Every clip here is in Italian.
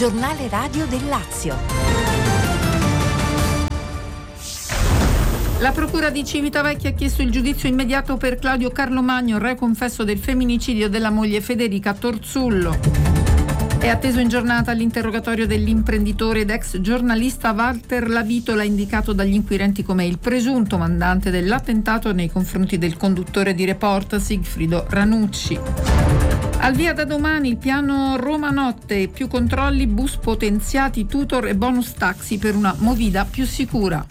giornale radio del Lazio. La procura di Civitavecchia ha chiesto il giudizio immediato per Claudio Carlomagno, reo confesso del femminicidio della moglie Federica Torzullo. È atteso in giornata l'interrogatorio dell'imprenditore ed ex giornalista Walter Lavitola, indicato dagli inquirenti come il presunto mandante dell'attentato nei confronti del conduttore di Report Sigfrido Ranucci. Al via da domani il piano Roma Notte, più controlli, bus potenziati, tutor e bonus taxi per una movida più sicura.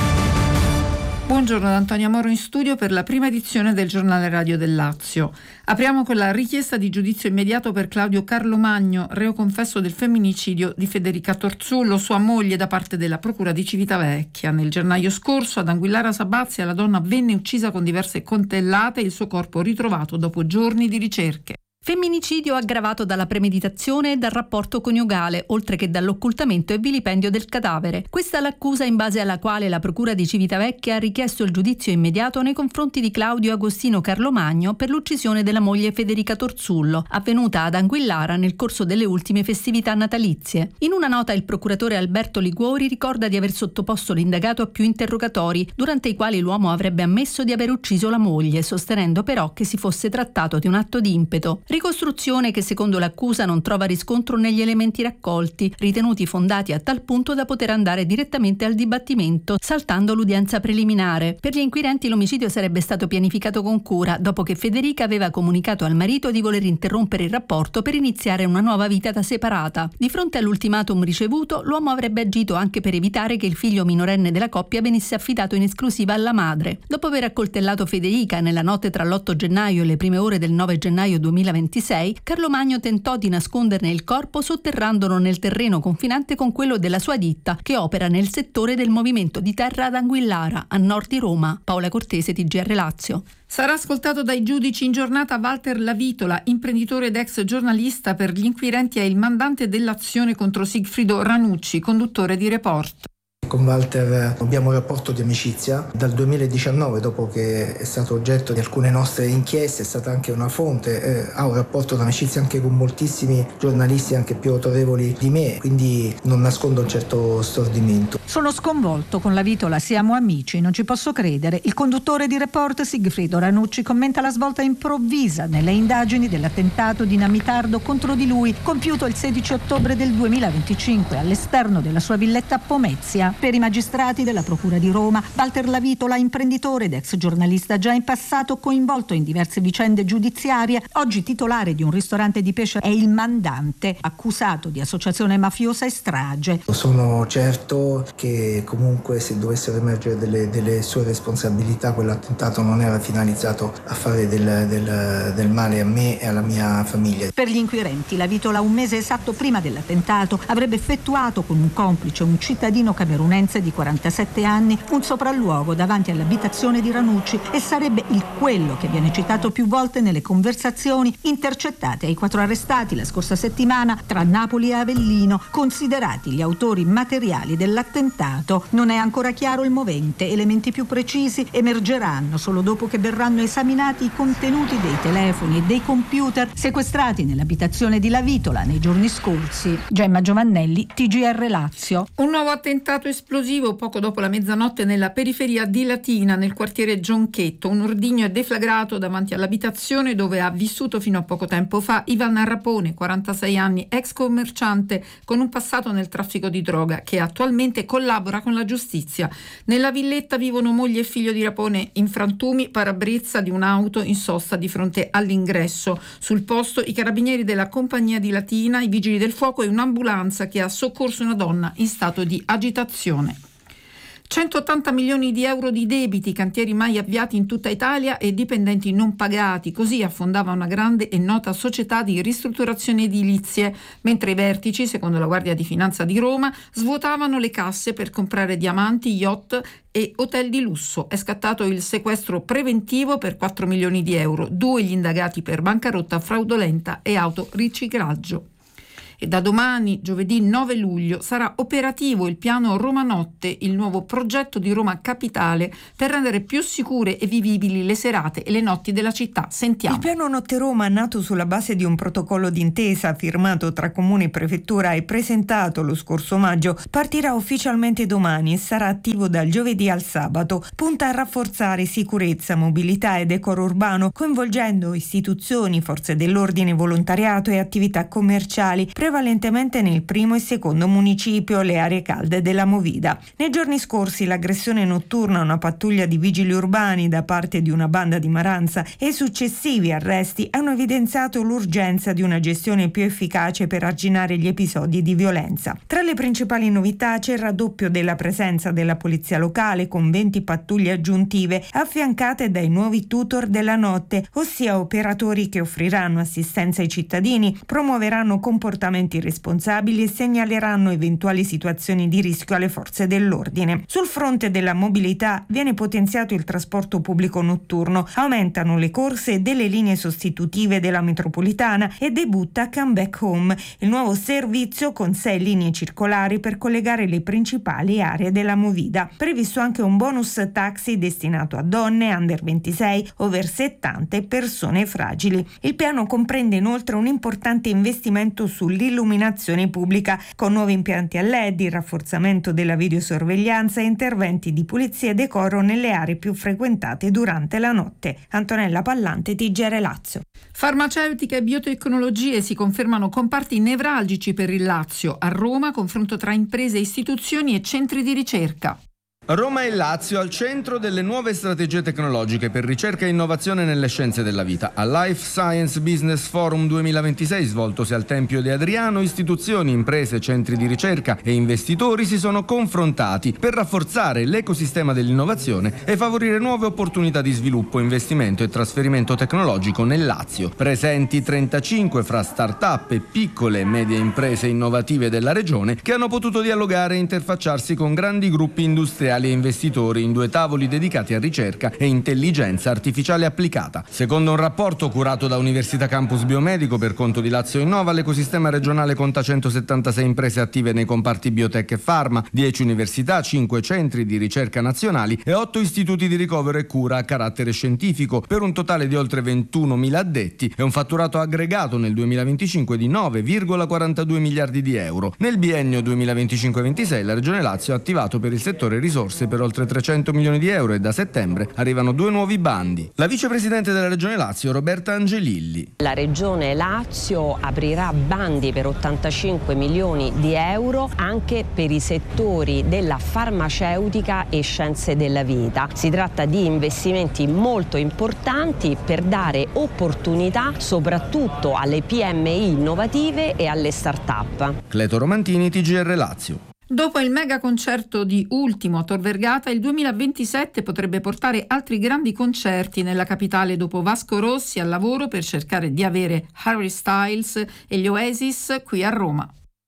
Buongiorno da Antonia Moro in studio per la prima edizione del giornale radio del Lazio. Apriamo con la richiesta di giudizio immediato per Claudio Carlomagno, reo confesso del femminicidio di Federica Torzullo, sua moglie, da parte della procura di Civitavecchia. Nel gennaio scorso ad Anguillara Sabazia la donna venne uccisa con diverse coltellate e il suo corpo ritrovato dopo giorni di ricerche. Femminicidio aggravato dalla premeditazione e dal rapporto coniugale, oltre che dall'occultamento e vilipendio del cadavere. Questa è l'accusa in base alla quale la procura di Civitavecchia ha richiesto il giudizio immediato nei confronti di Claudio Agostino Carlomagno per l'uccisione della moglie Federica Torzullo, avvenuta ad Anguillara nel corso delle ultime festività natalizie. In una nota il procuratore Alberto Liguori ricorda di aver sottoposto l'indagato a più interrogatori, durante i quali l'uomo avrebbe ammesso di aver ucciso la moglie, sostenendo però che si fosse trattato di un atto di impeto. Ricostruzione che secondo l'accusa non trova riscontro negli elementi raccolti, ritenuti fondati a tal punto da poter andare direttamente al dibattimento, saltando l'udienza preliminare. Per gli inquirenti l'omicidio sarebbe stato pianificato con cura, dopo che Federica aveva comunicato al marito di voler interrompere il rapporto per iniziare una nuova vita da separata. Di fronte all'ultimatum ricevuto, l'uomo avrebbe agito anche per evitare che il figlio minorenne della coppia venisse affidato in esclusiva alla madre. Dopo aver accoltellato Federica nella notte tra l'8 gennaio e le prime ore del 9 gennaio 2026, Carlomagno tentò di nasconderne il corpo sotterrandolo nel terreno confinante con quello della sua ditta, che opera nel settore del movimento di terra ad Anguillara, a nord di Roma. Paola Cortese, TGR Lazio. Sarà ascoltato dai giudici in giornata Walter Lavitola, imprenditore ed ex giornalista. Per gli inquirenti è il mandante dell'azione contro Sigfrido Ranucci, conduttore di Report. Con Walter abbiamo un rapporto di amicizia dal 2019, dopo che è stato oggetto di alcune nostre inchieste, è stata anche una fonte, ha un rapporto di amicizia anche con moltissimi giornalisti anche più autorevoli di me, quindi non nascondo un certo stordimento. Sono sconvolto con Lavitola, siamo amici, non ci posso credere. Il conduttore di Report Sigfrido Ranucci commenta la svolta improvvisa nelle indagini dell'attentato dinamitardo contro di lui compiuto il 16 ottobre del 2025 all'esterno della sua villetta a Pomezia. Per i magistrati della Procura di Roma, Walter Lavitola, imprenditore ed ex giornalista già in passato coinvolto in diverse vicende giudiziarie, oggi titolare di un ristorante di pesce, è il mandante, accusato di associazione mafiosa e strage. Sono certo che comunque se dovessero emergere delle sue responsabilità, quell'attentato non era finalizzato a fare del male a me e alla mia famiglia. Per gli inquirenti, Lavitola un mese esatto prima dell'attentato avrebbe effettuato con un complice, un cittadino camerunese di 47 anni, un sopralluogo davanti all'abitazione di Ranucci e sarebbe il quello che viene citato più volte nelle conversazioni intercettate ai 4 arrestati la scorsa settimana tra Napoli e Avellino, considerati gli autori materiali dell'attentato. Non è ancora chiaro il movente, elementi più precisi emergeranno solo dopo che verranno esaminati i contenuti dei telefoni e dei computer sequestrati nell'abitazione di Lavitola nei giorni scorsi. Gemma Giovannelli, TGR Lazio. Un nuovo attentato esplosivo poco dopo la mezzanotte nella periferia di Latina, nel quartiere Gionchetto. Un ordigno è deflagrato davanti all'abitazione dove ha vissuto fino a poco tempo fa Ivan Rapone, 46 anni, ex commerciante con un passato nel traffico di droga, che attualmente collabora con la giustizia. Nella villetta vivono moglie e figlio di Rapone in frantumi, parabrezza di un'auto in sosta di fronte all'ingresso. Sul posto i carabinieri della compagnia di Latina, i vigili del fuoco e un'ambulanza che ha soccorso una donna in stato di agitazione. 180 milioni di euro di debiti, cantieri mai avviati in tutta Italia e dipendenti non pagati. Così affondava una grande e nota società di ristrutturazione edilizie, mentre i vertici, secondo la Guardia di Finanza di Roma, svuotavano le casse per comprare diamanti, yacht e hotel di lusso. È scattato il sequestro preventivo per 4 milioni di euro, 2 gli indagati per bancarotta fraudolenta e autoriciclaggio. E da domani, giovedì 9 luglio, sarà operativo il piano Roma Notte, il nuovo progetto di Roma Capitale per rendere più sicure e vivibili le serate e le notti della città. Sentiamo. Il piano Notte Roma, nato sulla base di un protocollo d'intesa firmato tra Comune e Prefettura e presentato lo scorso maggio, partirà ufficialmente domani e sarà attivo dal giovedì al sabato. Punta a rafforzare sicurezza, mobilità e decoro urbano, coinvolgendo istituzioni, forze dell'ordine, volontariato e attività commerciali, prevalentemente nel primo e secondo municipio, le aree calde della Movida. Nei giorni scorsi l'aggressione notturna a una pattuglia di vigili urbani da parte di una banda di Maranza e i successivi arresti hanno evidenziato l'urgenza di una gestione più efficace per arginare gli episodi di violenza. Tra le principali novità c'è il raddoppio della presenza della polizia locale con 20 pattuglie aggiuntive affiancate dai nuovi tutor della notte, ossia operatori che offriranno assistenza ai cittadini, promuoveranno comportamenti responsabili e segnaleranno eventuali situazioni di rischio alle forze dell'ordine. Sul fronte della mobilità viene potenziato il trasporto pubblico notturno, aumentano le corse delle linee sostitutive della metropolitana e debutta Comeback Home, il nuovo servizio con 6 linee circolari per collegare le principali aree della Movida. Previsto anche un bonus taxi destinato a donne, under 26, over 70 e persone fragili. Il piano comprende inoltre un importante investimento sull'illuminazione pubblica con nuovi impianti a LED, il rafforzamento della videosorveglianza e interventi di pulizia e decoro nelle aree più frequentate durante la notte. Antonella Pallante, TGR Lazio. Farmaceutica e biotecnologie si confermano comparti nevralgici per il Lazio. A Roma, confronto tra imprese, istituzioni e centri di ricerca. Roma e Lazio al centro delle nuove strategie tecnologiche per ricerca e innovazione nelle scienze della vita. Al Life Science Business Forum 2026, svoltosi al Tempio di Adriano, istituzioni, imprese, centri di ricerca e investitori si sono confrontati per rafforzare l'ecosistema dell'innovazione e favorire nuove opportunità di sviluppo, investimento e trasferimento tecnologico nel Lazio. Presenti 35 fra start-up e piccole e medie imprese innovative della regione che hanno potuto dialogare e interfacciarsi con grandi gruppi industriali e investitori in 2 tavoli dedicati a ricerca e intelligenza artificiale applicata. Secondo un rapporto curato da Università Campus Biomedico per conto di Lazio Innova, l'ecosistema regionale conta 176 imprese attive nei comparti biotech e pharma, 10 università, 5 centri di ricerca nazionali e 8 istituti di ricovero e cura a carattere scientifico, per un totale di oltre 21.000 addetti e un fatturato aggregato nel 2025 di 9,42 miliardi di euro. Nel biennio 2025-26 la Regione Lazio ha attivato per il settore risorse per oltre 300 milioni di euro e da settembre arrivano 2 nuovi bandi. La vicepresidente della Regione Lazio, Roberta Angelilli. La Regione Lazio aprirà bandi per 85 milioni di euro anche per i settori della farmaceutica e scienze della vita. Si tratta di investimenti molto importanti per dare opportunità soprattutto alle PMI innovative e alle start-up. Cleto Romantini, TGR Lazio. Dopo il mega concerto di Ultimo a Tor Vergata, il 2027 potrebbe portare altri grandi concerti nella capitale dopo Vasco Rossi al lavoro per cercare di avere Harry Styles e gli Oasis qui a Roma.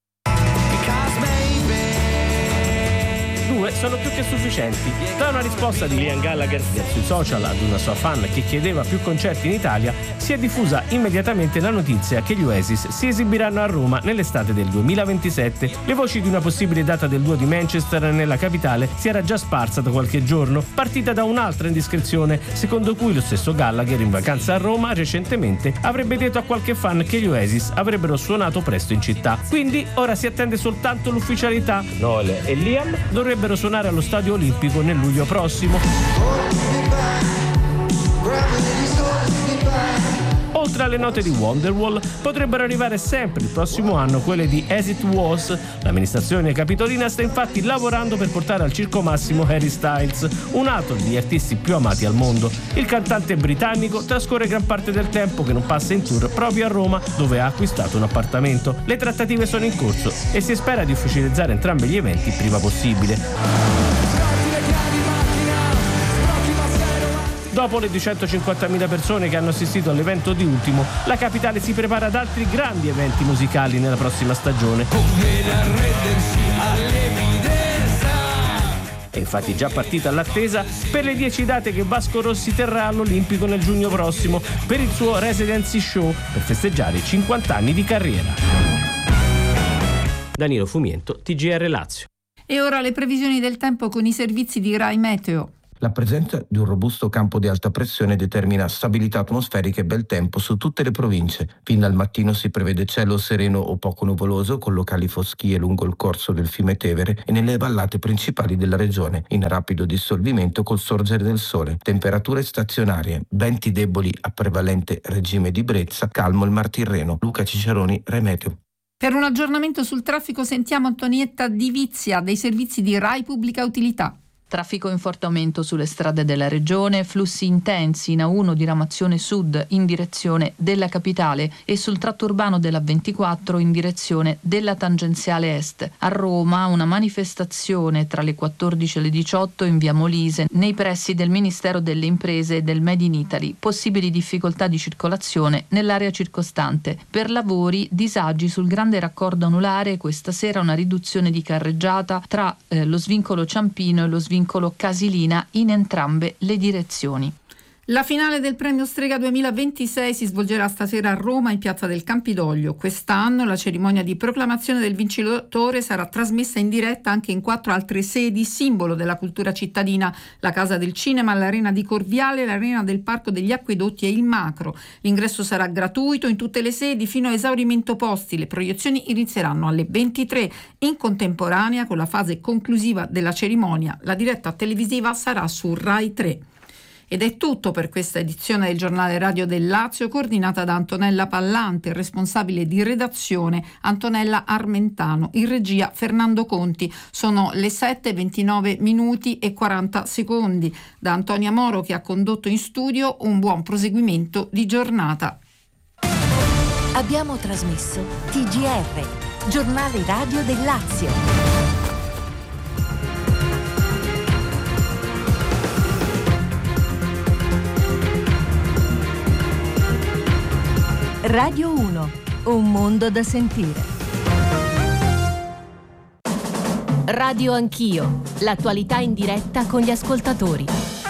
2 sono più che sufficienti. Da una risposta di Liam Gallagher sui social ad una sua fan che chiedeva più concerti in Italia, si è diffusa immediatamente la notizia che gli Oasis si esibiranno a Roma nell'estate del 2027. Le voci di una possibile data del duo di Manchester nella capitale si era già sparsa da qualche giorno, partita da un'altra indiscrezione, secondo cui lo stesso Gallagher, in vacanza a Roma recentemente, avrebbe detto a qualche fan che gli Oasis avrebbero suonato presto in città. Quindi ora si attende soltanto l'ufficialità. Noel e Liam dovrebbero suonare allo Stadio Olimpico nel luglio prossimo. Oltre alle note di Wonderwall, potrebbero arrivare sempre il prossimo anno quelle di As It Was. L'amministrazione capitolina sta infatti lavorando per portare al circo massimo Harry Styles, un altro degli artisti più amati al mondo. Il cantante britannico trascorre gran parte del tempo che non passa in tour proprio a Roma, dove ha acquistato un appartamento. Le trattative sono in corso e si spera di ufficializzare entrambi gli eventi il prima possibile. Dopo le 250.000 persone che hanno assistito all'evento di Ultimo, la capitale si prepara ad altri grandi eventi musicali nella prossima stagione. È infatti già partita l'attesa per le 10 date che Vasco Rossi terrà all'Olimpico nel giugno prossimo per il suo residency show per festeggiare i 50 anni di carriera. Danilo Fumiento, TGR Lazio. E ora le previsioni del tempo con i servizi di Rai Meteo. La presenza di un robusto campo di alta pressione determina stabilità atmosferica e bel tempo su tutte le province. Fin dal mattino si prevede cielo sereno o poco nuvoloso con locali foschie lungo il corso del fiume Tevere e nelle vallate principali della regione, in rapido dissolvimento col sorgere del sole. Temperature stazionarie, venti deboli a prevalente regime di brezza, calmo il Mar Tirreno. Luca Ciceroni, Rai Meteo. Per un aggiornamento sul traffico sentiamo Antonietta Divizia dei servizi di Rai Pubblica Utilità. Traffico in forte aumento sulle strade della regione, flussi intensi in A1 diramazione sud in direzione della capitale e sul tratto urbano della 24 in direzione della tangenziale est. A Roma una manifestazione tra le 14 e le 18 in via Molise nei pressi del Ministero delle Imprese e del Made in Italy. Possibili difficoltà di circolazione nell'area circostante. Per lavori disagi sul grande raccordo anulare, questa sera una riduzione di carreggiata tra lo svincolo Ciampino e lo svincolo Casilina in entrambe le direzioni. La finale del Premio Strega 2026 si svolgerà stasera a Roma in Piazza del Campidoglio. Quest'anno la cerimonia di proclamazione del vincitore sarà trasmessa in diretta anche in 4 altre sedi, simbolo della cultura cittadina: la Casa del Cinema, l'Arena di Corviale, l'Arena del Parco degli Acquedotti e il Macro. L'ingresso sarà gratuito in tutte le sedi fino a esaurimento posti. Le proiezioni inizieranno alle 23. In contemporanea con la fase conclusiva della cerimonia, la diretta televisiva sarà su Rai 3. Ed è tutto per questa edizione del Giornale Radio del Lazio, coordinata da Antonella Pallante, responsabile di redazione Antonella Armentano, in regia Fernando Conti. Sono le 7:29 e 40 secondi. Da Antonia Moro, che ha condotto in studio, un buon proseguimento di giornata. Abbiamo trasmesso TGR, Giornale Radio del Lazio. Radio 1, un mondo da sentire. Radio Anch'io, l'attualità in diretta con gli ascoltatori.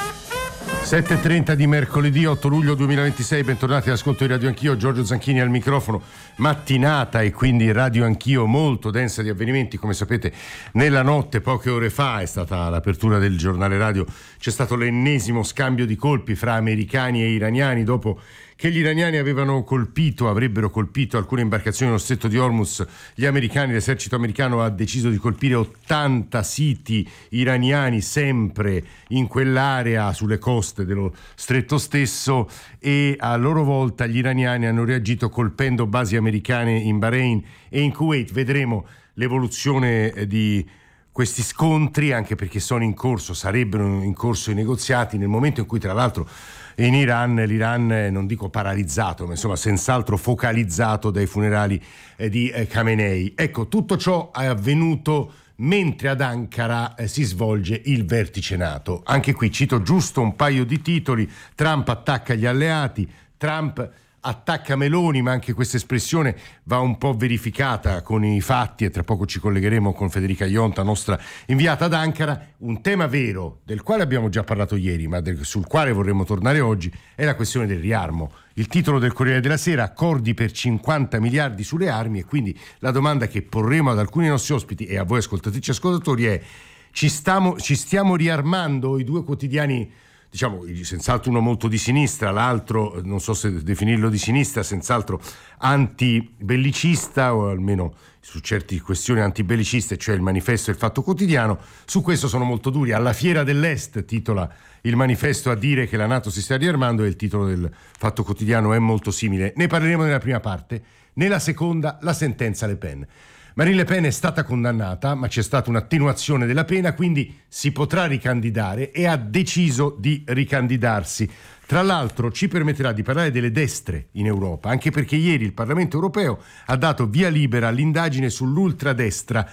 7:30 di mercoledì 8 luglio 2026, bentornati all'ascolto di Radio Anch'io, Giorgio Zanchini al microfono. Mattinata e quindi Radio Anch'io molto densa di avvenimenti, come sapete nella notte, poche ore fa è stata l'apertura del giornale radio, c'è stato l'ennesimo scambio di colpi fra americani e iraniani dopo che gli iraniani avrebbero colpito alcune imbarcazioni nello stretto di Hormuz. Gli americani, l'esercito americano ha deciso di colpire 80 siti iraniani sempre in quell'area sulle coste dello stretto stesso, e a loro volta gli iraniani hanno reagito colpendo basi americane in Bahrain e in Kuwait. Vedremo l'evoluzione di questi scontri, anche perché sarebbero in corso i negoziati nel momento in cui, tra l'altro, in Iran, l'Iran non dico paralizzato, ma insomma senz'altro focalizzato dai funerali di Khamenei. Ecco, tutto ciò è avvenuto mentre ad Ankara si svolge il vertice NATO. Anche qui cito giusto un paio di titoli: Trump attacca gli alleati, Trump attacca Meloni, ma anche questa espressione va un po' verificata con i fatti, e tra poco ci collegheremo con Federica Ionta, nostra inviata ad Ankara. Un tema vero del quale abbiamo già parlato ieri, ma sul quale vorremmo tornare oggi, è la questione del riarmo. Il titolo del Corriere della Sera: accordi per 50 miliardi sulle armi, e quindi la domanda che porremo ad alcuni nostri ospiti e a voi ascoltatrici e ascoltatori è: ci stiamo riarmando? I due quotidiani, diciamo, senz'altro uno molto di sinistra, l'altro non so se definirlo di sinistra, senz'altro antibellicista, o almeno su certe questioni antibelliciste, cioè il Manifesto e il Fatto Quotidiano. Su questo sono molto duri. Alla Fiera dell'Est, titola il Manifesto, a dire che la NATO si sta riarmando, e il titolo del Fatto Quotidiano è molto simile. Ne parleremo nella prima parte. Nella seconda, la sentenza Le Pen. Marine Le Pen è stata condannata, ma c'è stata un'attenuazione della pena, quindi si potrà ricandidare, e ha deciso di ricandidarsi. Tra l'altro ci permetterà di parlare delle destre in Europa, anche perché ieri il Parlamento europeo ha dato via libera all'indagine sull'ultradestra,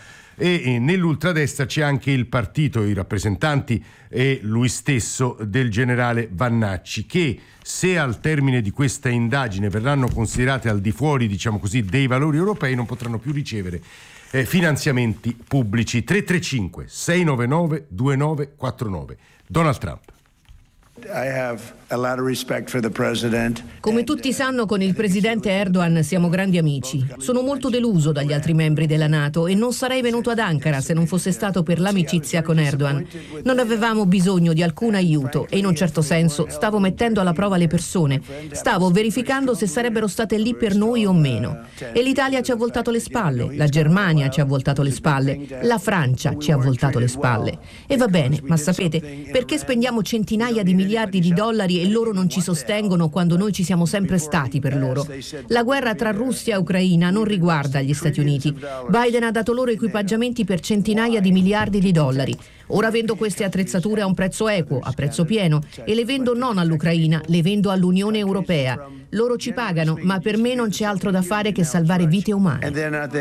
e nell'ultradestra c'è anche il partito, i rappresentanti e lui stesso del generale Vannacci, che, se al termine di questa indagine verranno considerate al di fuori, diciamo così, dei valori europei, non potranno più ricevere finanziamenti pubblici. 335 699 2949. Donald Trump. I have Come tutti sanno, con il presidente Erdogan siamo grandi amici. Sono molto deluso dagli altri membri della NATO e non sarei venuto ad Ankara se non fosse stato per l'amicizia con Erdogan. Non avevamo bisogno di alcun aiuto e in un certo senso stavo mettendo alla prova le persone. Stavo verificando se sarebbero state lì per noi o meno. E l'Italia ci ha voltato le spalle, la Germania ci ha voltato le spalle, la Francia ci ha voltato le spalle. E va bene, ma sapete, perché spendiamo centinaia di miliardi di dollari e loro non ci sostengono quando noi ci siamo sempre stati per loro? La guerra tra Russia e Ucraina non riguarda gli Stati Uniti. Biden ha dato loro equipaggiamenti per centinaia di miliardi di dollari. Ora vendo queste attrezzature a un prezzo equo, a prezzo pieno, e le vendo non all'Ucraina, le vendo all'Unione Europea. Loro ci pagano, ma per me non c'è altro da fare che salvare vite umane.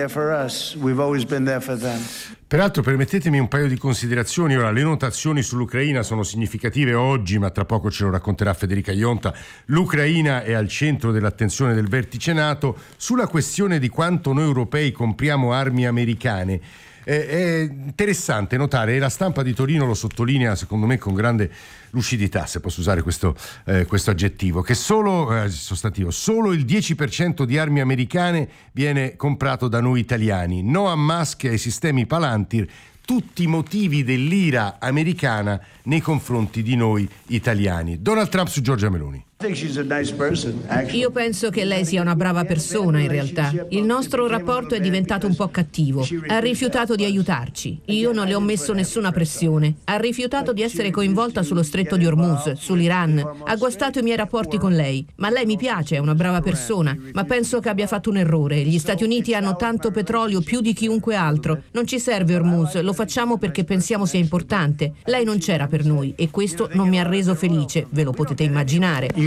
Peraltro, permettetemi un paio di considerazioni. Ora, le notazioni sull'Ucraina sono significative oggi, ma tra poco ce lo racconterà Federica Ionta. L'Ucraina è al centro dell'attenzione del vertice NATO sulla questione di quanto noi europei compriamo armi americane. È interessante notare, e la stampa di Torino lo sottolinea secondo me con grande lucidità, se posso usare questo aggettivo, che solo il 10% di armi americane viene comprato da noi italiani. No a Musk e ai sistemi Palantir, tutti i motivi dell'ira americana nei confronti di noi italiani. Donald Trump su Giorgia Meloni. Io penso che lei sia una brava persona in realtà. Il nostro rapporto è diventato un po' cattivo. Ha rifiutato di aiutarci. Io non le ho messo nessuna pressione. Ha rifiutato di essere coinvolta sullo stretto di Hormuz, sull'Iran. Ha guastato i miei rapporti con lei. Ma lei mi piace, è una brava persona. Ma penso che abbia fatto un errore. Gli Stati Uniti hanno tanto petrolio, più di chiunque altro. Non ci serve Hormuz, lo facciamo perché pensiamo sia importante. Lei non c'era per noi e questo non mi ha reso felice, ve lo potete immaginare.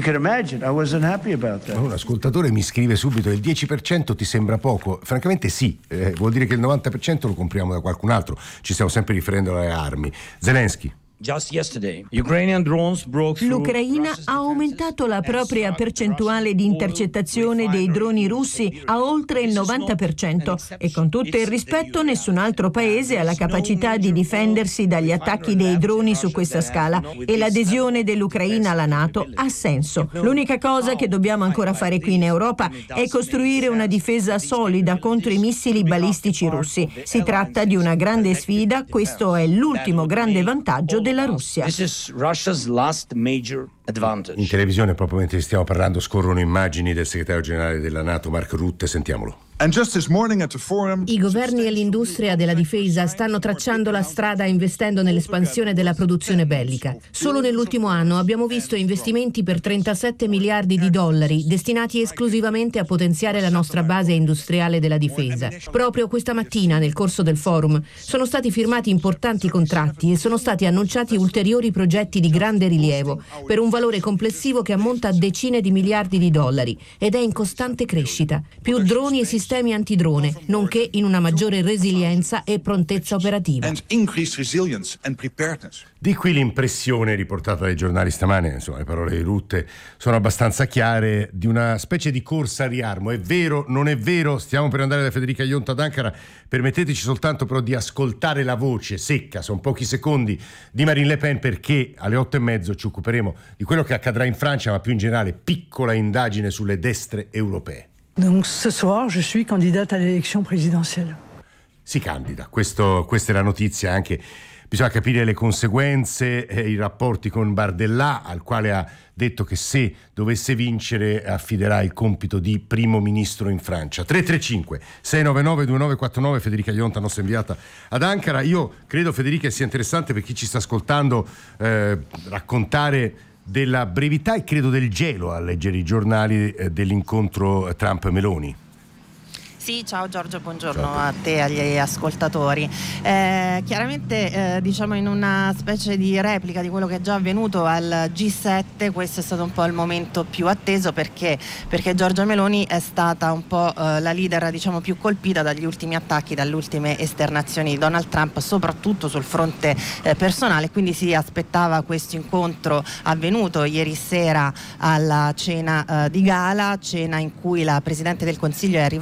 Un ascoltatore mi scrive subito: il 10% ti sembra poco? Francamente sì, vuol dire che il 90% lo compriamo da qualcun altro, ci stiamo sempre riferendo alle armi. Zelensky. L'Ucraina ha aumentato la propria percentuale di intercettazione dei droni russi a oltre il 90% e con tutto il rispetto nessun altro paese ha la capacità di difendersi dagli attacchi dei droni su questa scala e l'adesione dell'Ucraina alla NATO ha senso. L'unica cosa che dobbiamo ancora fare qui in Europa è costruire una difesa solida contro i missili balistici russi. Si tratta di una grande sfida, questo è l'ultimo grande vantaggio della Russia. In televisione, proprio mentre stiamo parlando, scorrono immagini del segretario generale della NATO, Mark Rutte, sentiamolo. I governi e l'industria della difesa stanno tracciando la strada investendo nell'espansione della produzione bellica. Solo nell'ultimo anno abbiamo visto investimenti per 37 miliardi di dollari destinati esclusivamente a potenziare la nostra base industriale della difesa. Proprio questa mattina, nel corso del forum, sono stati firmati importanti contratti e sono stati annunciati ulteriori progetti di grande rilievo per un valore complessivo che ammonta a decine di miliardi di dollari ed è in costante crescita. Più droni e sistemi antidrone, nonché in una maggiore resilienza e prontezza operativa. Di qui l'impressione riportata dai giornali stamane, insomma le parole di Rutte sono abbastanza chiare, di una specie di corsa al riarmo. È vero, non è vero? Stiamo per andare da Federica Ionta ad Ankara, permetteteci soltanto però di ascoltare la voce secca, sono pochi secondi, di Marine Le Pen, perché alle 8:30 ci occuperemo di quello che accadrà in Francia, ma più in generale piccola indagine sulle destre europee. Donc ce soir je suis candidate à l'élection présidentielle. Si candida, questa è la notizia. Anche bisogna capire le conseguenze e i rapporti con Bardella, al quale ha detto che se dovesse vincere affiderà il compito di primo ministro in Francia. 335-699-2949, Federica Ionta, nostra inviata ad Ankara. Io credo, Federica, sia interessante per chi ci sta ascoltando raccontare della brevità e credo del gelo a leggere i giornali dell'incontro Trump-Meloni. Sì, ciao Giorgio, buongiorno a te e agli ascoltatori. Chiaramente diciamo in una specie di replica di quello che è già avvenuto al G7, questo è stato un po' il momento più atteso perché Giorgia Meloni è stata un po' la leader diciamo più colpita dagli ultimi attacchi, dalle ultime esternazioni di Donald Trump, soprattutto sul fronte personale, quindi si aspettava questo incontro avvenuto ieri sera alla cena di gala, cena in cui la Presidente del Consiglio è arrivata leggermente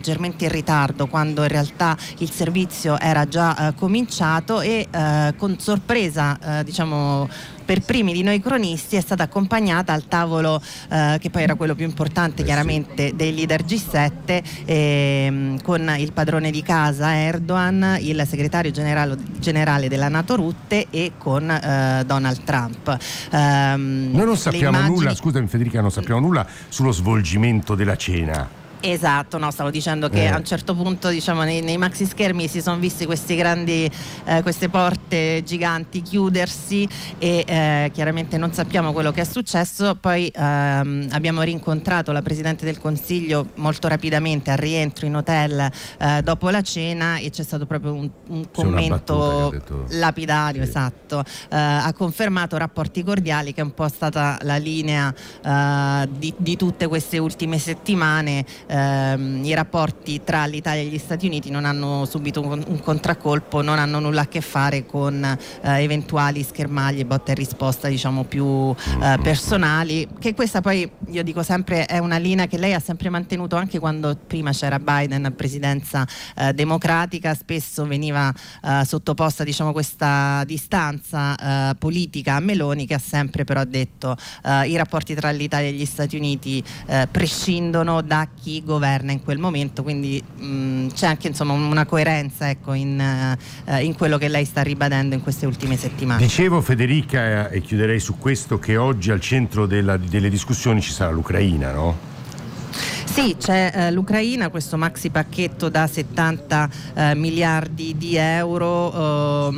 leggermente in ritardo quando in realtà il servizio era già cominciato, e con sorpresa per primi di noi cronisti è stata accompagnata al tavolo che poi era quello più importante chiaramente dei leader G7, con il padrone di casa Erdogan, il segretario generale della NATO Rutte e con Donald Trump. Noi non sappiamo nulla, scusami Federica, non sappiamo nulla sullo svolgimento della cena. Esatto, no, stavo dicendo che a un certo punto nei maxi schermi si sono visti questi grandi queste porte giganti chiudersi, e chiaramente non sappiamo quello che è successo. Poi abbiamo rincontrato la Presidente del Consiglio molto rapidamente al rientro in hotel dopo la cena, e c'è stato proprio un commento lapidario, esatto, ha confermato rapporti cordiali, che è un po' stata la linea di tutte queste ultime settimane. I rapporti tra l'Italia e gli Stati Uniti non hanno subito un contraccolpo, non hanno nulla a che fare con eventuali schermaglie, botta e risposta più personali, che questa poi, io dico sempre, è una linea che lei ha sempre mantenuto anche quando prima c'era Biden a presidenza democratica. Spesso veniva sottoposta questa distanza politica a Meloni, che ha sempre però detto i rapporti tra l'Italia e gli Stati Uniti prescindono da chi governa in quel momento, quindi c'è anche una coerenza in quello che lei sta ribadendo in queste ultime settimane. Dicevo, Federica, e chiuderei su questo, che oggi al centro delle discussioni ci sarà l'Ucraina, no? Sì, c'è l'Ucraina, questo maxi pacchetto da 70 miliardi di euro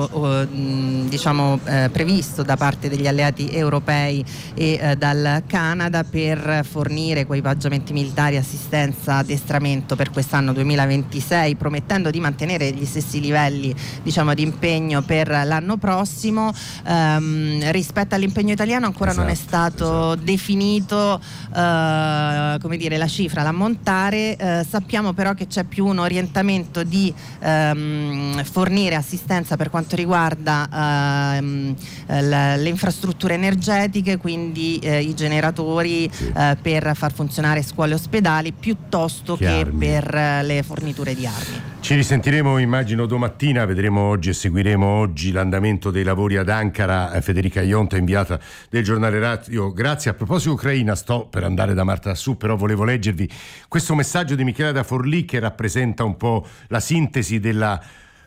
previsto da parte degli alleati europei e dal Canada per fornire equipaggiamenti militari, assistenza, addestramento per quest'anno 2026, promettendo di mantenere gli stessi livelli di impegno per l'anno prossimo. Rispetto all'impegno italiano ancora non è stato definito la cifra, l'ammontare. Sappiamo però che c'è più un orientamento di fornire assistenza per quanto riguarda le infrastrutture energetiche, quindi i generatori per far funzionare scuole e ospedali, piuttosto che per le forniture di armi. Ci risentiremo, immagino, domattina, vedremo oggi e seguiremo oggi l'andamento dei lavori ad Ankara. Federica Ionta, inviata del giornale Radio. Grazie. A proposito Ucraina, sto per andare da Marta Dassù, però volevo leggervi questo messaggio di Michela da Forlì, che rappresenta un po' la sintesi della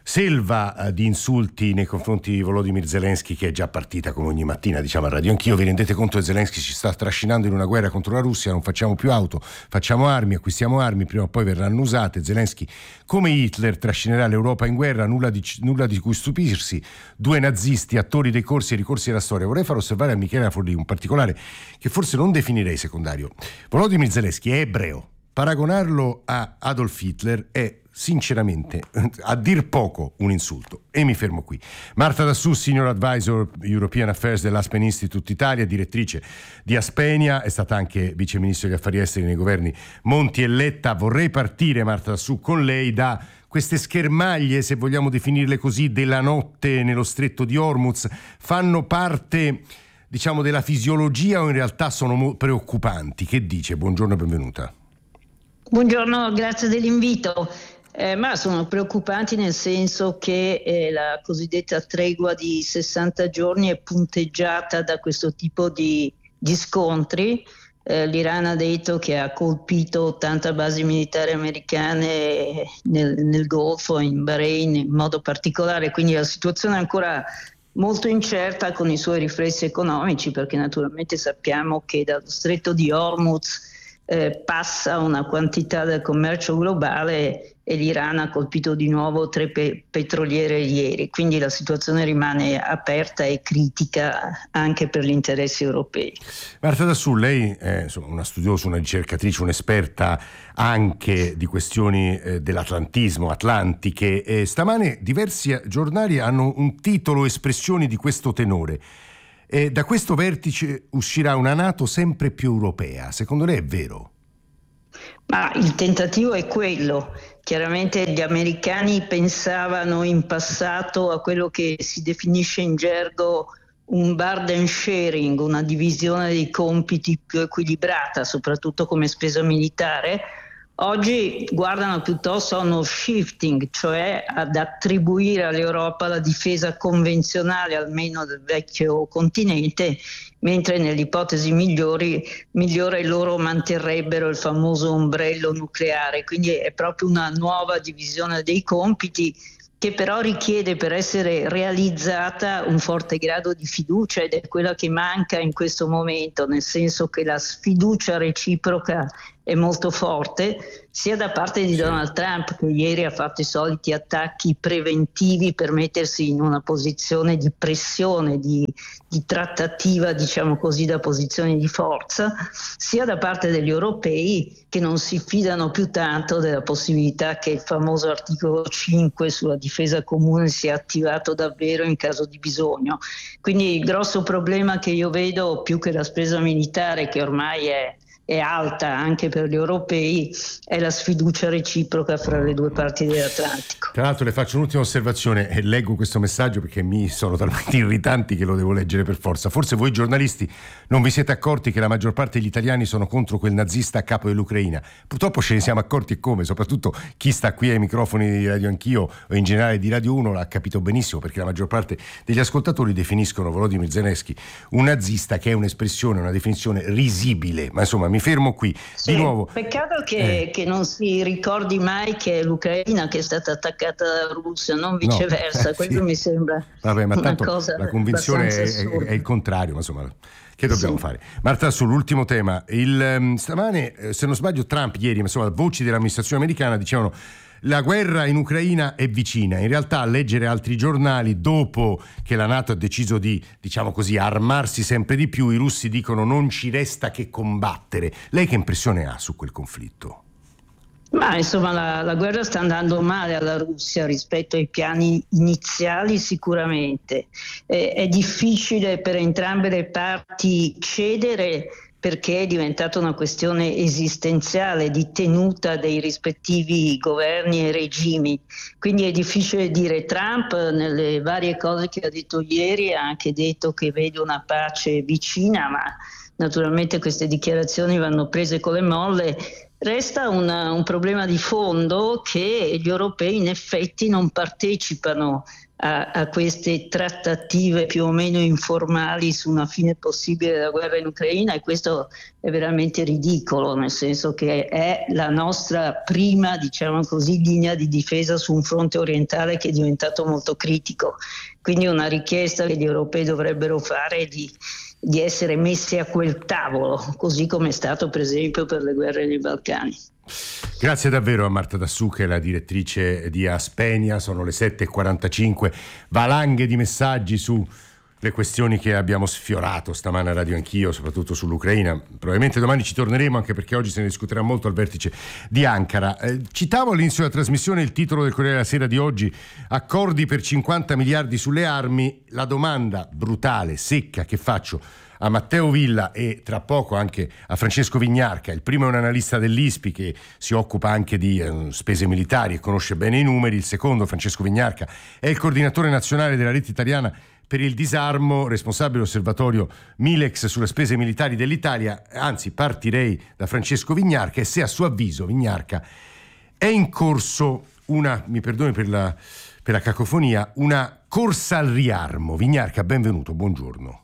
selva di insulti nei confronti di Volodymyr Zelensky, che è già partita come ogni mattina, a Radio Anch'io. Vi rendete conto che Zelensky ci sta trascinando in una guerra contro la Russia? Non facciamo più auto, facciamo armi, acquistiamo armi, prima o poi verranno usate. Zelensky, come Hitler, trascinerà l'Europa in guerra, nulla di cui stupirsi. Due nazisti, attori dei corsi e ricorsi della storia. Vorrei far osservare a Michela Forlì un particolare che forse non definirei secondario. Volodymyr Zelensky è ebreo. Paragonarlo a Adolf Hitler è sinceramente, a dir poco, un insulto. E mi fermo qui. Marta Dassù, Senior Advisor European Affairs dell'Aspen Institute Italia, direttrice di Aspenia, è stata anche vice ministro degli affari esteri nei governi Monti e Letta. Vorrei partire, Marta Dassù, con lei da queste schermaglie, se vogliamo definirle così, della notte nello stretto di Hormuz. Fanno parte, della fisiologia o in realtà sono preoccupanti? Che dice? Buongiorno e benvenuta. Buongiorno, grazie dell'invito. Ma sono preoccupanti nel senso che la cosiddetta tregua di 60 giorni è punteggiata da questo tipo di scontri. L'Iran ha detto che ha colpito 80 basi militari americane nel Golfo, in Bahrain in modo particolare, quindi la situazione è ancora molto incerta con i suoi riflessi economici, perché naturalmente sappiamo che dallo stretto di Hormuz passa una quantità del commercio globale e l'Iran ha colpito di nuovo 3 petroliere ieri, quindi la situazione rimane aperta e critica anche per gli interessi europei. Marta Dassù, lei è una studiosa, una ricercatrice, un'esperta anche di questioni dell'atlantismo, atlantiche. Stamane diversi giornali hanno un titolo, espressioni di questo tenore. Da questo vertice uscirà una NATO sempre più europea. Secondo lei è vero? Ma il tentativo è quello. Chiaramente gli americani pensavano in passato a quello che si definisce in gergo un burden sharing, una divisione dei compiti più equilibrata, soprattutto come spesa militare. Oggi guardano piuttosto a uno shifting, cioè ad attribuire all'Europa la difesa convenzionale, almeno del vecchio continente, mentre nelle ipotesi migliori loro manterrebbero il famoso ombrello nucleare. Quindi è proprio una nuova divisione dei compiti, che però richiede, per essere realizzata, un forte grado di fiducia, ed è quella che manca in questo momento, nel senso che la sfiducia reciproca è molto forte, sia da parte di Donald Trump, che ieri ha fatto i soliti attacchi preventivi per mettersi in una posizione di pressione, di trattativa, diciamo così, da posizione di forza, sia da parte degli europei, che non si fidano più tanto della possibilità che il famoso articolo 5 sulla difesa comune sia attivato davvero in caso di bisogno. Quindi il grosso problema che io vedo, più che la spesa militare, che ormai è alta anche per gli europei, è la sfiducia reciproca fra le due parti dell'Atlantico. Tra l'altro le faccio un'ultima osservazione e leggo questo messaggio perché mi sono talmente irritanti che lo devo leggere per forza. Forse voi giornalisti non vi siete accorti che la maggior parte degli italiani sono contro quel nazista a capo dell'Ucraina. Purtroppo ce ne siamo accorti, e come, soprattutto chi sta qui ai microfoni di Radio Anch'io o in generale di Radio 1 l'ha capito benissimo, perché la maggior parte degli ascoltatori definiscono Volodymyr Zelensky un nazista, che è un'espressione, una definizione risibile, ma insomma mi fermo qui. Sì, di nuovo. Peccato che non si ricordi mai che è l'Ucraina che è stata attaccata dalla Russia, non viceversa. Questo mi sembra ma tanto cosa la convinzione è il contrario, ma insomma, che dobbiamo fare? Marta, sull'ultimo tema, stamane, se non sbaglio, Trump ieri, insomma, voci dell'amministrazione americana dicevano: la guerra in Ucraina è vicina. In realtà, a leggere altri giornali, dopo che la NATO ha deciso di, diciamo così, armarsi sempre di più, i russi dicono non ci resta che combattere. Lei che impressione ha su quel conflitto? Ma insomma la guerra sta andando male alla Russia rispetto ai piani iniziali, sicuramente. È difficile per entrambe le parti cedere, perché è diventata una questione esistenziale di tenuta dei rispettivi governi e regimi. Quindi è difficile dire. Trump, nelle varie cose che ha detto ieri, ha anche detto che vede una pace vicina, ma naturalmente queste dichiarazioni vanno prese con le molle. Resta un problema di fondo, che gli europei in effetti non partecipano a queste trattative più o meno informali su una fine possibile della guerra in Ucraina, e questo è veramente ridicolo, nel senso che è la nostra prima, diciamo così, linea di difesa su un fronte orientale che è diventato molto critico. Quindi una richiesta che gli europei dovrebbero fare è di essere messi a quel tavolo, così come è stato per esempio per le guerre nei Balcani. Grazie davvero a Marta Dassù, che è la direttrice di Aspenia. Sono le 7:45, valanghe di messaggi su le questioni che abbiamo sfiorato stamane a Radio Anch'io, soprattutto sull'Ucraina. Probabilmente domani ci torneremo, anche perché oggi se ne discuterà molto al vertice di Ankara. Citavo all'inizio della trasmissione il titolo del Corriere della Sera di oggi: accordi per 50 miliardi sulle armi. La domanda brutale, secca, che faccio a Matteo Villa e tra poco anche a Francesco Vignarca. Il primo è un analista dell'ISPI che si occupa anche di spese militari e conosce bene i numeri. Il secondo, Francesco Vignarca, è il coordinatore nazionale della rete italiana per il disarmo, responsabile dell'osservatorio Milex sulle spese militari dell'Italia. Anzi, partirei da Francesco Vignarca, e se a suo avviso, Vignarca, è in corso una, mi perdoni per la cacofonia, una corsa al riarmo. Vignarca, benvenuto, buongiorno.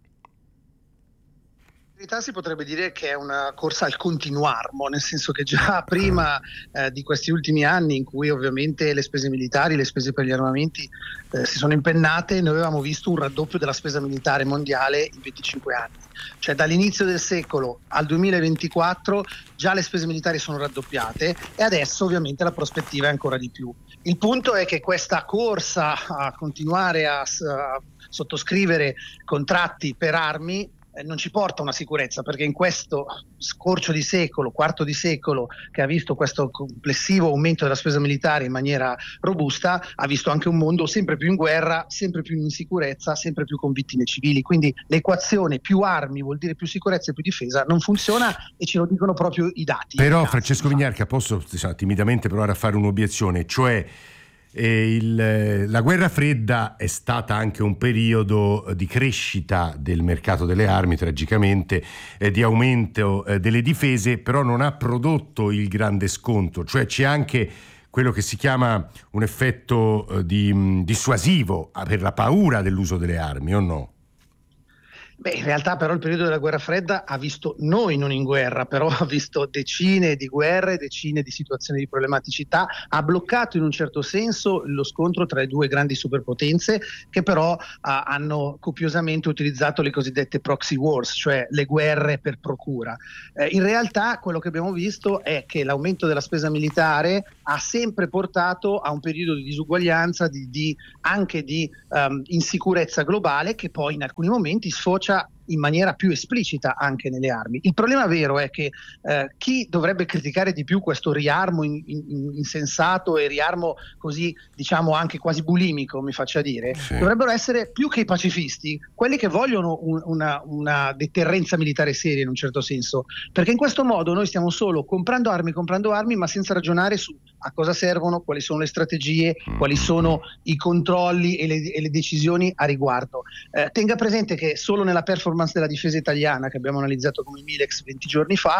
In realtà si potrebbe dire che è una corsa al continuarmo, nel senso che già prima di questi ultimi anni, in cui ovviamente le spese militari, le spese per gli armamenti si sono impennate, noi avevamo visto un raddoppio della spesa militare mondiale in 25 anni. Cioè dall'inizio del secolo al 2024 già le spese militari sono raddoppiate, e adesso ovviamente la prospettiva è ancora di più. Il punto è che questa corsa a continuare a sottoscrivere contratti per armi non ci porta a una sicurezza, perché in questo scorcio di secolo, quarto di secolo, che ha visto questo complessivo aumento della spesa militare in maniera robusta, ha visto anche un mondo sempre più in guerra, sempre più in insicurezza, sempre più con vittime civili. Quindi l'equazione più armi vuol dire più sicurezza e più difesa non funziona, e ce lo dicono proprio i dati. Però Francesco Vignarca, posso timidamente provare a fare un'obiezione, cioè La guerra fredda è stata anche un periodo di crescita del mercato delle armi, tragicamente, di aumento delle difese, però non ha prodotto il grande scontro, cioè c'è anche quello che si chiama un effetto dissuasivo per la paura dell'uso delle armi, o no? Beh, in realtà però il periodo della guerra fredda ha visto noi non in guerra, però ha visto decine di guerre, decine di situazioni di problematicità, ha bloccato in un certo senso lo scontro tra le due grandi superpotenze che però hanno copiosamente utilizzato le cosiddette proxy wars, cioè le guerre per procura. In realtà quello che abbiamo visto è che l'aumento della spesa militare ha sempre portato a un periodo di disuguaglianza, anche di insicurezza globale, che poi in alcuni momenti sfocia in maniera più esplicita anche nelle armi. Il problema vero è che chi dovrebbe criticare di più questo riarmo insensato e riarmo così, diciamo, anche quasi bulimico, mi faccia dire, dovrebbero essere più che i pacifisti quelli che vogliono una deterrenza militare seria in un certo senso, perché in questo modo noi stiamo solo comprando armi, ma senza ragionare su a cosa servono, quali sono le strategie, quali sono i controlli e le decisioni a riguardo. Tenga presente che solo nella performance della difesa italiana, che abbiamo analizzato come Milex 20 giorni fa,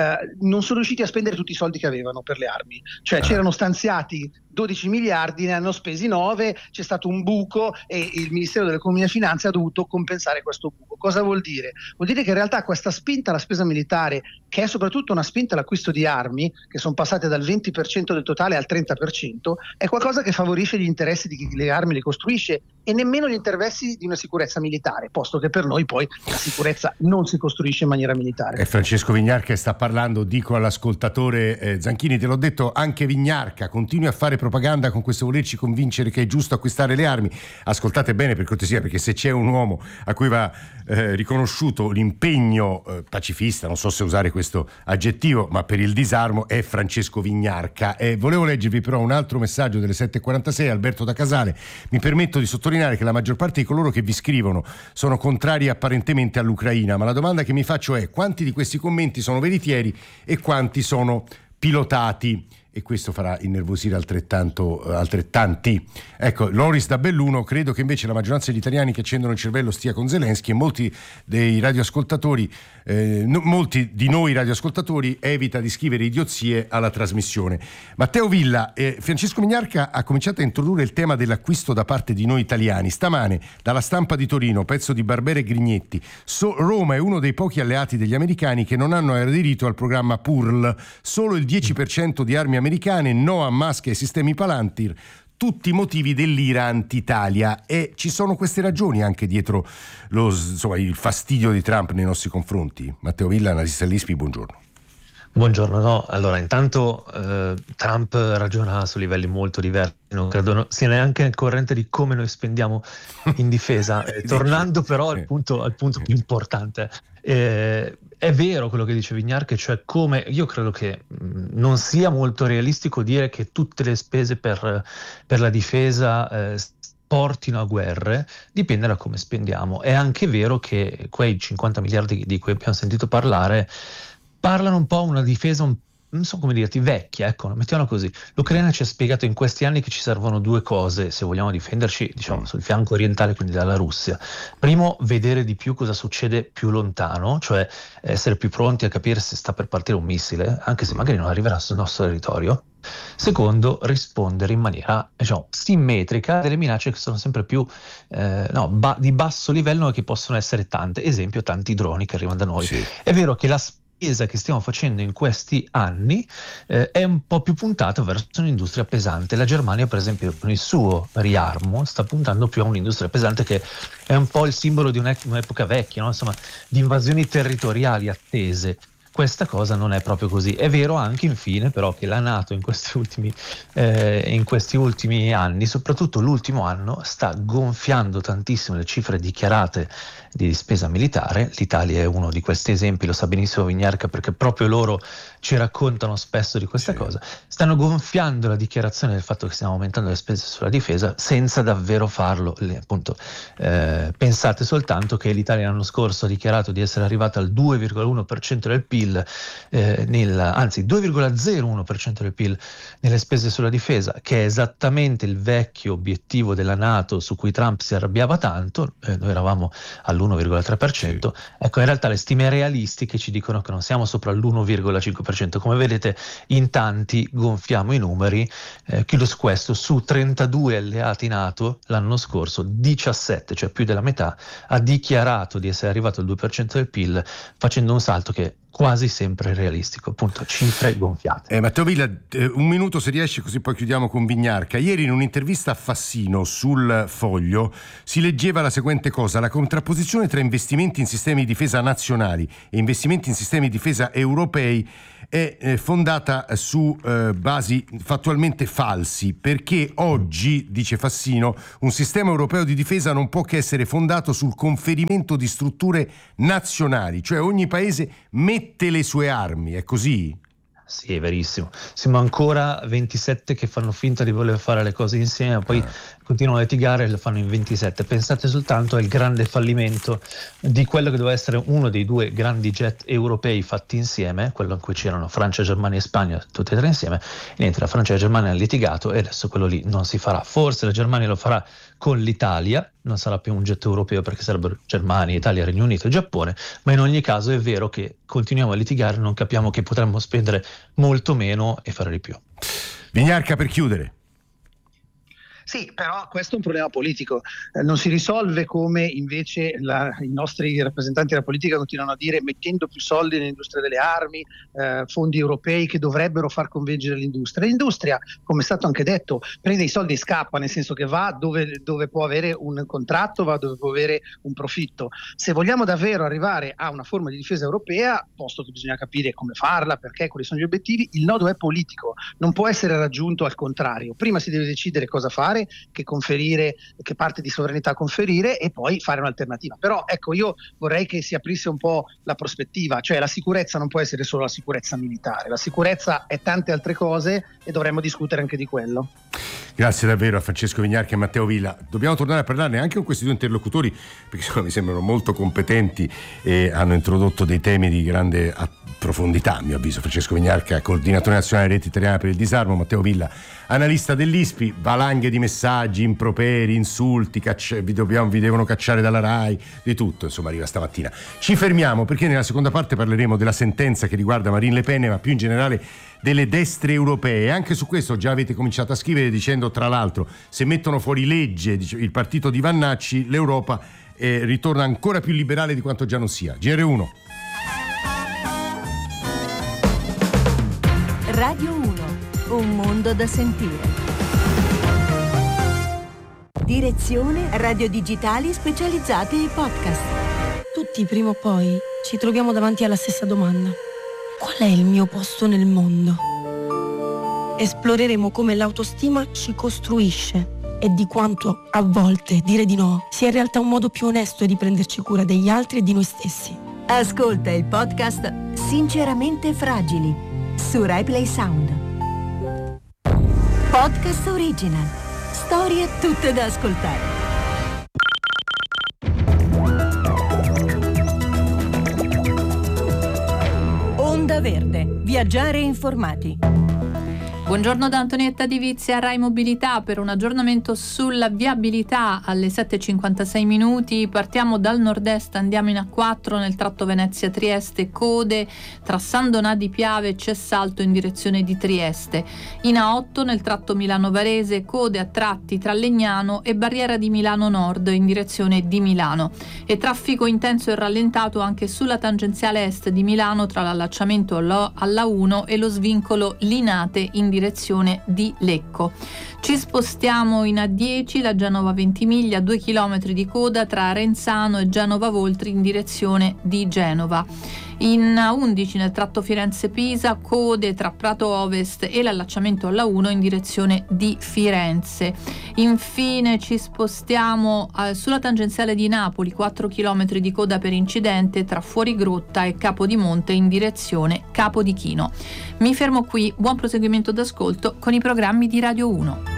non sono riusciti a spendere tutti i soldi che avevano per le armi, cioè c'erano stanziati 12 miliardi, ne hanno spesi 9, c'è stato un buco e il Ministero dell'Economia e Finanze ha dovuto compensare questo buco. Cosa vuol dire? Vuol dire che in realtà questa spinta alla spesa militare, che è soprattutto una spinta all'acquisto di armi, che sono passate dal 20% del totale al 30%, è qualcosa che favorisce gli interessi di chi le armi le costruisce e nemmeno gli interessi di una sicurezza militare, posto che per noi poi la sicurezza non si costruisce in maniera militare. È Francesco Vignarca che sta parlando, dico all'ascoltatore Zanchini, te l'ho detto, anche Vignarca continui a fare propaganda con questo volerci convincere che è giusto acquistare le armi. Ascoltate bene per cortesia, perché se c'è un uomo a cui va riconosciuto l'impegno pacifista, non so se usare questo aggettivo, ma per il disarmo, è Francesco Vignarca. Volevo leggervi però un altro messaggio delle 7.46, Alberto da Casale. Mi permetto di sottolineare che la maggior parte di coloro che vi scrivono sono contrari apparentemente all'Ucraina, ma la domanda che mi faccio è: quanti di questi commenti sono veritieri e quanti sono pilotati? E questo farà innervosire altrettanti. Ecco, Loris da Belluno: credo che invece la maggioranza degli italiani che accendono il cervello stia con Zelensky, e molti dei radioascoltatori, molti di noi radioascoltatori evita di scrivere idiozie alla trasmissione. Matteo Villa, Francesco Vignarca ha cominciato a introdurre il tema dell'acquisto da parte di noi italiani. Stamane dalla Stampa di Torino, pezzo di Barbera e Grignetti: Roma è uno dei pochi alleati degli americani che non hanno aderito al programma PURL, solo il 10% di armi americane, no a Musk e ai sistemi Palantir, tutti motivi dell'ira anti-Italia. E ci sono queste ragioni anche dietro il fastidio di Trump nei nostri confronti. Matteo Villa, analista dell'ISPI, buongiorno. Buongiorno, no, allora intanto Trump ragiona su livelli molto diversi, non credo sia neanche al corrente di come noi spendiamo in difesa. Tornando però al punto più importante, è vero quello che dice Vignarca, cioè come io credo che non sia molto realistico dire che tutte le spese per la difesa portino a guerre, dipende da come spendiamo. È anche vero che quei 50 miliardi di cui abbiamo sentito parlare parlano un po' una difesa non so come dirti, vecchia, ecco, mettiamola così. L'Ucraina ci ha spiegato in questi anni che ci servono due cose se vogliamo difenderci, diciamo, sul fianco orientale, quindi dalla Russia. Primo, vedere di più cosa succede più lontano, cioè essere più pronti a capire se sta per partire un missile, anche se magari non arriverà sul nostro territorio. Secondo, rispondere in maniera, diciamo, simmetrica delle minacce che sono sempre più di basso livello, ma che possono essere tante. Esempio, tanti droni che arrivano da noi. Sì. È vero che la spesa che stiamo facendo in questi anni è un po' più puntata verso un'industria pesante. La Germania, per esempio, con il suo riarmo sta puntando più a un'industria pesante, che è un po' il simbolo di un'epoca vecchia, no? Insomma, di invasioni territoriali attese. Questa cosa non è proprio così. È vero anche, infine, però, che la NATO in questi ultimi anni, soprattutto l'ultimo anno, sta gonfiando tantissimo le cifre dichiarate di spesa militare. L'Italia è uno di questi esempi, lo sa benissimo Vignarca, perché proprio loro ci raccontano spesso di questa cosa. Stanno gonfiando la dichiarazione del fatto che stiamo aumentando le spese sulla difesa senza davvero farlo. Appunto, pensate soltanto che l'Italia l'anno scorso ha dichiarato di essere arrivata al 2,1% del PIL PIL, anzi 2,01% del PIL nelle spese sulla difesa, che è esattamente il vecchio obiettivo della NATO su cui Trump si arrabbiava tanto. Noi eravamo all'1,3%, ecco, in realtà le stime realistiche ci dicono che non siamo sopra l'1,5%. Come vedete, in tanti gonfiamo i numeri. Chiudo su questo: su 32 alleati NATO l'anno scorso 17, cioè più della metà, ha dichiarato di essere arrivato al 2% del PIL, facendo un salto che è quasi sempre realistico, appunto cifre gonfiate. Matteo Villa, un minuto se riesci, così poi chiudiamo con Vignarca. Ieri in un'intervista a Fassino sul Foglio si leggeva la seguente cosa: la contrapposizione tra investimenti in sistemi di difesa nazionali e investimenti in sistemi di difesa europei è fondata su basi fattualmente falsi, perché oggi, dice Fassino, un sistema europeo di difesa non può che essere fondato sul conferimento di strutture nazionali, cioè ogni paese mette le sue armi, è così? Sì, è verissimo. Siamo ancora 27 che fanno finta di voler fare le cose insieme, poi continuano a litigare e lo fanno in 27. Pensate soltanto al grande fallimento di quello che doveva essere uno dei 2 grandi jet europei fatti insieme, quello in cui c'erano Francia, Germania e Spagna, tutti e 3 insieme. Niente, la Francia e la Germania hanno litigato e adesso quello lì non si farà. Forse la Germania lo farà con l'Italia, non sarà più un jet europeo perché sarebbero Germania, Italia, Regno Unito e Giappone, ma in ogni caso è vero che continuiamo a litigare, non capiamo che potremmo spendere molto meno e fare di più. Vignarca, per chiudere. Sì, però questo è un problema politico, non si risolve come invece i nostri rappresentanti della politica continuano a dire, mettendo più soldi nell'industria delle armi, fondi europei che dovrebbero far convergere l'industria. L'industria, come è stato anche detto, prende i soldi e scappa, nel senso che va dove può avere un contratto, va dove può avere un profitto. Se vogliamo davvero arrivare a una forma di difesa europea, posto che bisogna capire come farla, perché, quali sono gli obiettivi, il nodo è politico, non può essere raggiunto al contrario. Prima si deve decidere cosa fare, che conferire, che parte di sovranità conferire, e poi fare un'alternativa. Però ecco, io vorrei che si aprisse un po' la prospettiva, cioè la sicurezza non può essere solo la sicurezza militare, la sicurezza è tante altre cose e dovremmo discutere anche di quello. Grazie davvero a Francesco Vignarca e Matteo Villa. Dobbiamo tornare a parlarne anche con questi 2 interlocutori, perché mi sembrano molto competenti e hanno introdotto dei temi di grande profondità, a mio avviso. Francesco Vignarca, coordinatore nazionale Rete Italiana per il Disarmo; Matteo Villa, analista dell'ISPI. Valanghe di messaggi, improperi, insulti, vi devono cacciare dalla RAI, di tutto, insomma, arriva stamattina. Ci fermiamo perché nella seconda parte parleremo della sentenza che riguarda Marine Le Pen, ma più in generale delle destre europee. Anche su questo già avete cominciato a scrivere dicendo, tra l'altro, se mettono fuori legge il partito di Vannacci, l'Europa ritorna ancora più liberale di quanto già non sia. GR1. Radio 1, un mondo da sentire. Direzione Radio Digitali Specializzate e Podcast. Tutti prima o poi ci troviamo davanti alla stessa domanda: qual è il mio posto nel mondo? Esploreremo come l'autostima ci costruisce e di quanto a volte dire di no sia in realtà un modo più onesto di prenderci cura degli altri e di noi stessi. Ascolta il podcast Sinceramente Fragili su RaiPlay Sound. Podcast original. Storie tutte da ascoltare. Onda Verde. Viaggiare informati. Buongiorno da Antonietta Di Vizia, Rai Mobilità, per un aggiornamento sulla viabilità alle 7:56 minuti. Partiamo dal nord-est, andiamo in A4 nel tratto Venezia-Trieste, code tra San Donà di Piave e Cessalto in direzione di Trieste. In A8 nel tratto Milano-Varese, code a tratti tra Legnano e Barriera di Milano Nord in direzione di Milano. E traffico intenso e rallentato anche sulla tangenziale est di Milano tra l'allacciamento alla 1 e lo svincolo Linate in direzione di Lecco. Ci spostiamo in A10, la Genova-Ventimiglia, 2 km di coda tra Arenzano e Genova-Voltri in direzione di Genova. In A11 nel tratto Firenze-Pisa, code tra Prato Ovest e l'allacciamento alla 1 in direzione di Firenze. Infine ci spostiamo sulla tangenziale di Napoli, 4 km di coda per incidente tra Fuorigrotta e Capodimonte in direzione Capodichino. Mi fermo qui, buon proseguimento d'ascolto con i programmi di Radio 1.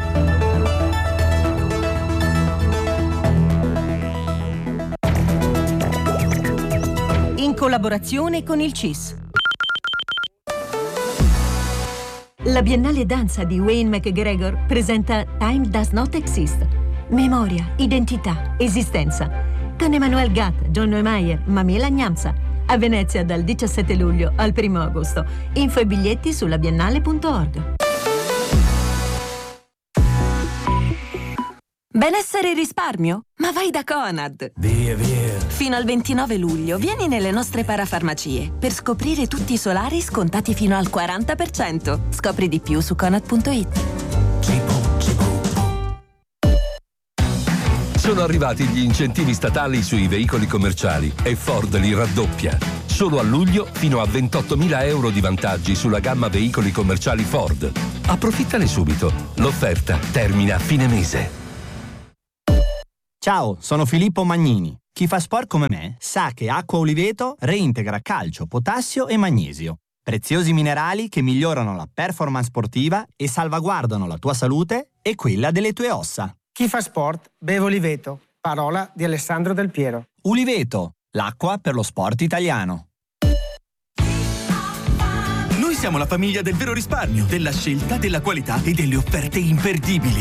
In collaborazione con il CIS. La Biennale Danza di Wayne McGregor presenta Time Does Not Exist. Memoria, identità, esistenza. Con Emmanuel Gatt, John Neumeier, Mamela Gnamsa. A Venezia dal 17 luglio al 1 agosto. Info e biglietti sulla biennale.org. Benessere e risparmio? Ma vai da Conad! Via, via! Fino al 29 luglio vieni nelle nostre parafarmacie per scoprire tutti i solari scontati fino al 40%. Scopri di più su Conad.it. Sono arrivati gli incentivi statali sui veicoli commerciali e Ford li raddoppia. Solo a luglio fino a 28.000 euro di vantaggi sulla gamma veicoli commerciali Ford. Approfittane subito. L'offerta termina a fine mese. Ciao, sono Filippo Magnini. Chi fa sport come me sa che Acqua Oliveto reintegra calcio, potassio e magnesio. Preziosi minerali che migliorano la performance sportiva e salvaguardano la tua salute e quella delle tue ossa. Chi fa sport beve Oliveto. Parola di Alessandro Del Piero. Uliveto, l'acqua per lo sport italiano. Noi siamo la famiglia del vero risparmio, della scelta, della qualità e delle offerte imperdibili.